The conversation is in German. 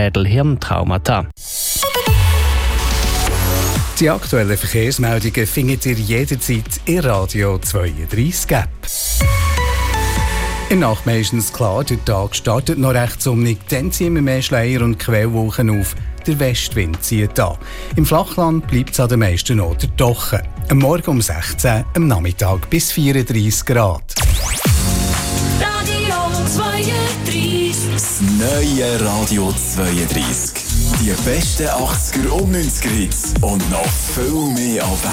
Schädel-Hirntraumata. Die aktuellen Verkehrsmeldungen findet ihr jederzeit in Radio 32 App. In der Nacht meistens klar, der Tag startet noch recht sonnig, dann ziehen wir mehr Schleier und Quellwolken auf. Der Westwind zieht an. Im Flachland bleibt es an den meisten Orten trocken. Am Morgen um 16, am Nachmittag bis 34 Grad. Radio 32. Das neue Radio 32. Die besten 80er und 90er Hits und noch viel mehr auf